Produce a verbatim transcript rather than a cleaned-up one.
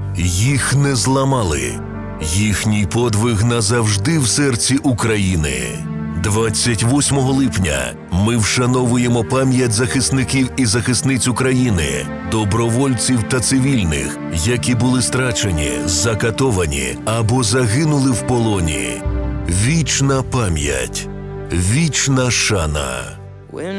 Їх не зламали. Їхній подвиг назавжди в серці України. двадцять восьмого липня ми вшановуємо пам'ять захисників і захисниць України, добровольців та цивільних, які були страчені, закатовані або загинули в полоні. Вічна пам'ять, вічна шана.